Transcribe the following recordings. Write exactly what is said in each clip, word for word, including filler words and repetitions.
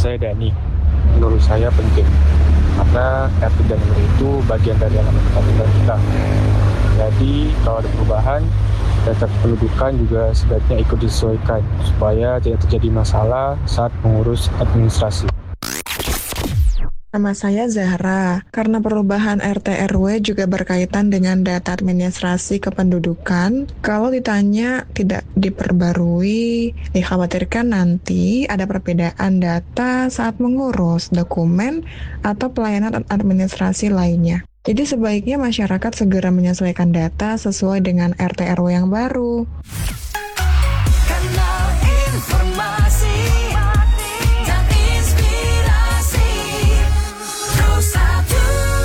saya Dani. Menurut saya penting, karena R T dan R W itu bagian dari alamat kependudukan kita. Jadi kalau ada perubahan, data kependudukan juga sebaiknya ikut disesuaikan supaya tidak terjadi masalah saat mengurus administrasi. Nama saya Zahra. Karena perubahan R T R W juga berkaitan dengan data administrasi kependudukan, kalau ditanya tidak diperbarui, dikhawatirkan nanti ada perbedaan data saat mengurus dokumen atau pelayanan administrasi lainnya. Jadi sebaiknya masyarakat segera menyesuaikan data sesuai dengan R T R W yang baru. Kanal informasi dan inspirasi Pro satu.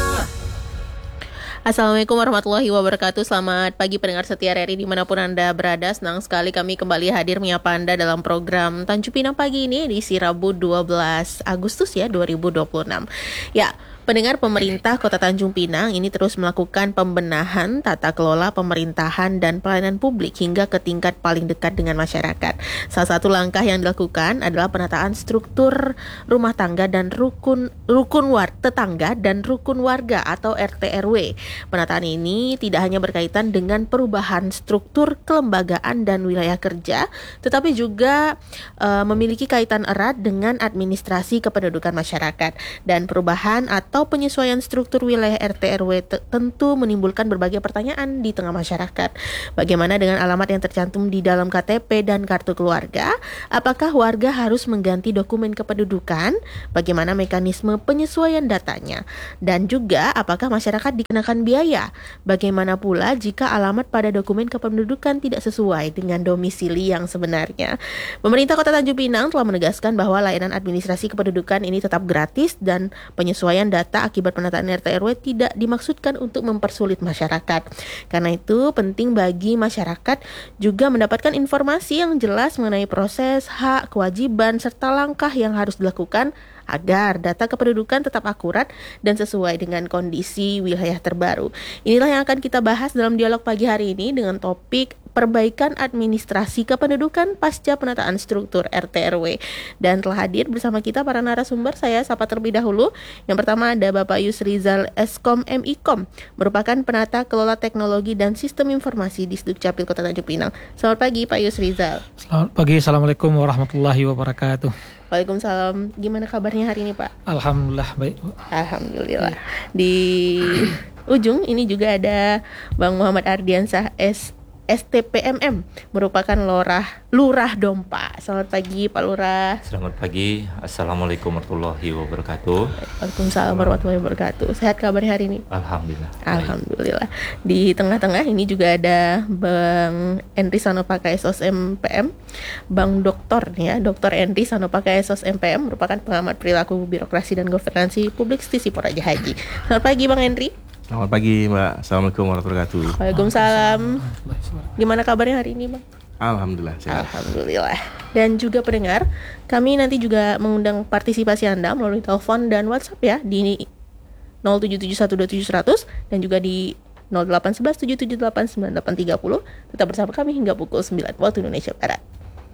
Assalamualaikum warahmatullahi wabarakatuh. Selamat pagi pendengar setia R R I dimanapun Anda berada. Senang sekali kami kembali hadir menyapa Anda dalam program Tanjung Pinang pagi ini di Rabu dua belas Agustus ya dua ribu dua puluh enam. Ya, pendengar, pemerintah Kota Tanjung Pinang ini terus melakukan pembenahan tata kelola pemerintahan dan pelayanan publik hingga ke tingkat paling dekat dengan masyarakat. Salah satu langkah yang dilakukan adalah penataan struktur rumah tangga dan rukun rukun war, tetangga dan rukun warga atau R T R W. Penataan ini tidak hanya berkaitan dengan perubahan struktur kelembagaan dan wilayah kerja, tetapi juga uh, memiliki kaitan erat dengan administrasi kependudukan masyarakat. Dan perubahan atau atau penyesuaian struktur wilayah R T R W t- tentu menimbulkan berbagai pertanyaan di tengah masyarakat. Bagaimana dengan alamat yang tercantum di dalam K T P dan kartu keluarga? Apakah warga harus mengganti dokumen kependudukan? Bagaimana mekanisme penyesuaian datanya? Dan juga apakah masyarakat dikenakan biaya? Bagaimana pula jika alamat pada dokumen kependudukan tidak sesuai dengan domisili yang sebenarnya? Pemerintah Kota Tanjung Pinang telah menegaskan bahwa layanan administrasi kependudukan ini tetap gratis dan penyesuaian data akibat penataan R T R W tidak dimaksudkan untuk mempersulit masyarakat. Karena itu penting bagi masyarakat juga mendapatkan informasi yang jelas mengenai proses, hak, kewajiban, serta langkah yang harus dilakukan agar data kependudukan tetap akurat dan sesuai dengan kondisi wilayah terbaru. Inilah yang akan kita bahas dalam dialog pagi hari ini dengan topik perbaikan administrasi kependudukan pasca penataan struktur R T R W. Dan telah hadir bersama kita para narasumber. Saya sapa terlebih dahulu. Yang pertama ada Bapak Yusrizal Eskom M I Kom, merupakan penata kelola teknologi dan sistem informasi di Sdukcapil Kota Tanjung Pinang. Selamat pagi Pak Yusrizal. Selamat pagi, Assalamualaikum warahmatullahi wabarakatuh. Waalaikumsalam. Gimana kabarnya hari ini Pak? Alhamdulillah baik. Alhamdulillah. Di ujung ini juga ada Bang Muhammad Ardiansah S S T P M M, merupakan lurah Lurah Dompa. Selamat pagi Pak Lurah. Selamat pagi. Assalamualaikum warahmatullahi wabarakatuh. Waalaikumsalam warahmatullahi wabarakatuh. Sehat kabarnya hari ini? Alhamdulillah. Alhamdulillah. Di tengah-tengah ini juga ada Bang Endri Sanopaka S O S M P M, Bang Doktor ya, Doktor Endri Sanopaka S O S M P M, merupakan pengamat perilaku birokrasi dan governansi publik Stisi Poraja Haji. Selamat pagi Bang Endri. Selamat pagi Mbak, Assalamualaikum warahmatullahi wabarakatuh. Waalaikumsalam. Gimana kabarnya hari ini Bang? Alhamdulillah sehat. Alhamdulillah. Dan juga pendengar, kami nanti juga mengundang partisipasi Anda melalui telepon dan WhatsApp ya di nol tujuh tujuh satu dua tujuh seratus dan juga di nol delapan satu satu tujuh tujuh delapan sembilan delapan tiga nol. Tetap bersama kami hingga pukul sembilan waktu Indonesia Barat.